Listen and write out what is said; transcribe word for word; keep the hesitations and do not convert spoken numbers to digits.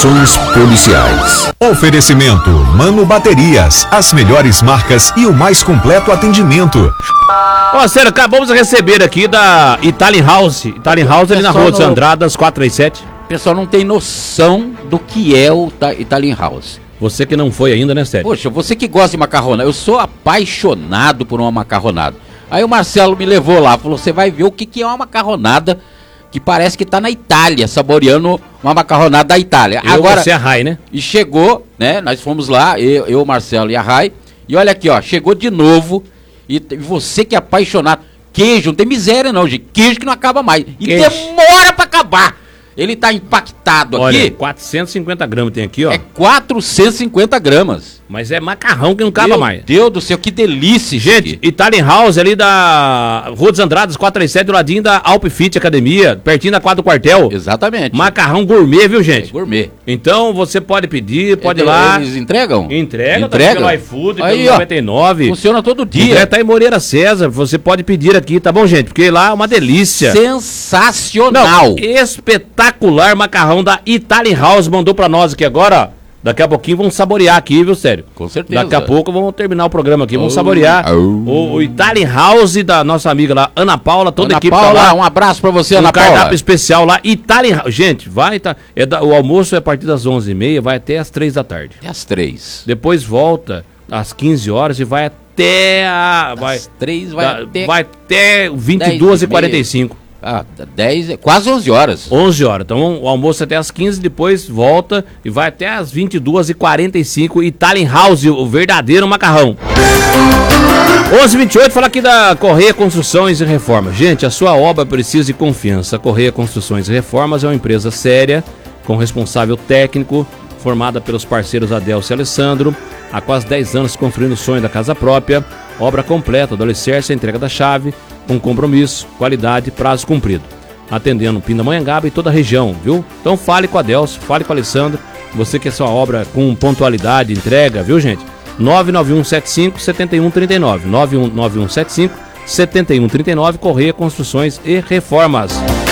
Informações policiais. Oferecimento Mano Baterias, as melhores marcas e o mais completo atendimento. Ó, oh, sério, acabamos de receber aqui da Italian House. Italian House ali na Rua dos Andradas, quatrocentos e trinta e sete. O pessoal não tem noção do que é o Italian House. Você que não foi ainda, né, Sérgio? Poxa, você que gosta de macarronada, eu sou apaixonado por uma macarronada. Aí o Marcelo me levou lá, falou, você vai ver o que, que é uma macarronada que parece que tá na Itália, saboreando uma macarronada da Itália. Eu, Agora, você e a Rai, né? E chegou, né, nós fomos lá, eu, eu, o Marcelo e a Rai, e olha aqui, ó, chegou de novo, e, e você que é apaixonado, queijo, não tem miséria não, gente, queijo que não acaba mais, e queijo. demora pra acabar. Ele tá impactado Olha, aqui. quatrocentos e cinquenta gramas tem aqui, ó. É quatrocentos e cinquenta gramas. Mas é macarrão que não acaba Meu mais. Meu Deus do céu, que delícia, gente. Italian House ali da Rua dos Andradas, quatrocentos e trinta e sete, do ladinho da Alpfit Academia, pertinho da quadra do quartel. Exatamente. Macarrão gourmet, viu, gente? É gourmet. Então você pode pedir, pode ir Eles, lá. Eles entregam? Entregam, Entrega. tá pelo iFood, Aí, pelo noventa e nove. Funciona todo dia. Entrega tá em Moreira César, você pode pedir aqui, tá bom, gente? Porque lá é uma delícia. Sensacional. Não, espetacular macarrão da Italian House, mandou pra nós aqui agora, ó. Daqui a pouquinho vamos saborear aqui, viu, Sério? Com certeza. Daqui a pouco vamos terminar o programa aqui, vamos oh, saborear oh. O, o Italian House da nossa amiga lá, Ana Paula, toda Ana a equipe Paula, tá lá. Um abraço pra você, um Ana Paula. Um cardápio especial lá, Italian House. Gente, vai, tá, é da, o almoço é a partir das onze e meia, vai até as três da tarde. Até as três. Depois volta às quinze horas e vai até a... Vai, às três vai da, até... Vai até vinte e duas e quarenta e cinco. Ah, dez, quase onze horas. onze horas. Então o almoço é até às quinze, depois volta e vai até às vinte e duas e quarenta e cinco. Italian House, o verdadeiro macarrão. onze e vinte e oito, fala aqui da Correia Construções e Reformas. Gente, a sua obra precisa de confiança. A Correia Construções e Reformas é uma empresa séria, com responsável técnico, formada pelos parceiros Adelcio e Alessandro, há quase dez anos construindo o sonho da casa própria, obra completa do alicerce, a entrega da chave, com compromisso, qualidade e prazo cumprido. Atendendo Pindamonhangaba e toda a região, viu? Então fale com a Adelcio, fale com o Alessandro, você que é sua obra com pontualidade, entrega, viu, gente? nove nove um sete cinco sete um três nove, nove nove um sete cinco sete um três nove, Correia Construções e Reformas.